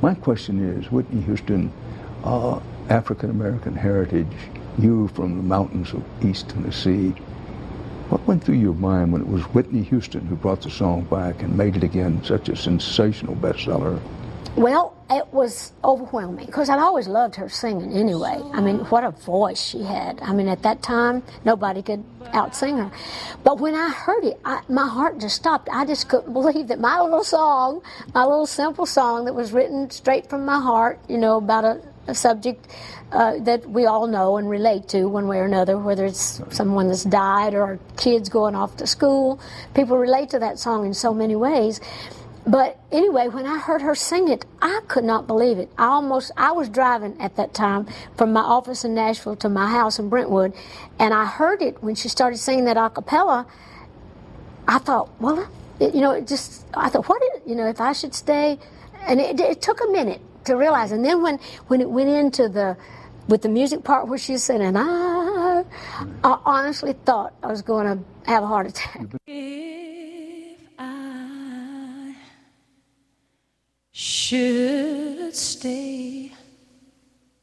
My question is, Whitney Houston, African-American heritage, you from the mountains of East Tennessee, what went through your mind when it was Whitney Houston who brought the song back and made it again such a sensational bestseller? Well, it was overwhelming because I'd always loved her singing anyway. I mean, what a voice she had. I mean, at that time, nobody could out-sing her. But when I heard it, my heart just stopped. I just couldn't believe that my little song, my little simple song that was written straight from my heart, you know, about a subject that we all know and relate to one way or another, whether it's someone that's died or kids going off to school. People relate to that song in so many ways. But anyway, when I heard her sing it, I could not believe it. I was driving at that time from my office in Nashville to my house in Brentwood, and I heard it when she started singing that a cappella. I thought, well, I thought, if I should stay? And it took a minute to realize. And then when it went into with the music part where she was singing, I honestly thought I was going to have a heart attack. Should stay,